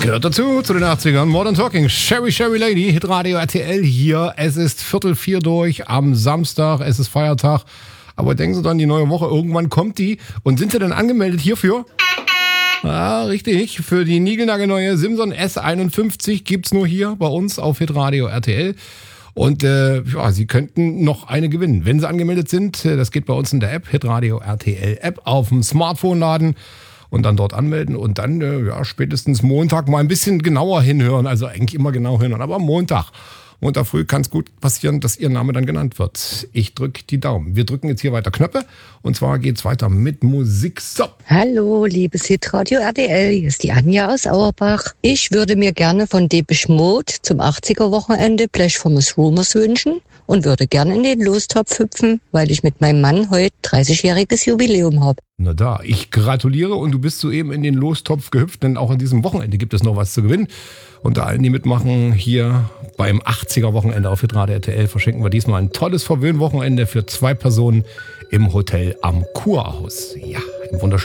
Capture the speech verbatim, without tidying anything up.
Gehört dazu, zu den achtzigern. Modern Talking, Sherry Sherry Lady, Hitradio R T L hier. Es ist Viertel vier durch am Samstag, es ist Feiertag. Aber denken Sie dann, die neue Woche, irgendwann kommt die. Und sind Sie denn angemeldet hierfür? Ah, richtig. Für die niegelnagelneue Simson S einundfünfzig gibt's nur hier bei uns auf Hitradio R T L. Und äh, ja, Sie könnten noch eine gewinnen, wenn Sie angemeldet sind. Das geht bei uns in der App, Hitradio R T L App, auf dem Smartphone laden und dann dort anmelden und dann äh, ja, spätestens Montag mal ein bisschen genauer hinhören. Also eigentlich immer genau hinhören, aber Montag. Montag früh kann es gut passieren, dass Ihr Name dann genannt wird. Ich drücke die Daumen. Wir drücken jetzt hier weiter Knöpfe und zwar geht's weiter mit Musik. So. Hallo, liebes Hitradio R T L, hier ist die Anja aus Auerbach. Ich würde mir gerne von Depeche Mode zum achtziger-Wochenende Blech for Miss Rumors wünschen und würde gerne in den Lostopf hüpfen, weil ich mit meinem Mann heute dreißigjähriges Jubiläum habe. Na da, ich gratuliere und du bist soeben in den Lostopf gehüpft, denn auch an diesem Wochenende gibt es noch was zu gewinnen. Unter allen, die mitmachen, hier beim achtziger-Wochenende auf Hitradio R T L verschenken wir diesmal ein tolles Verwöhnwochenende für zwei Personen im Hotel am Kurhaus. Ja, im wunderschönen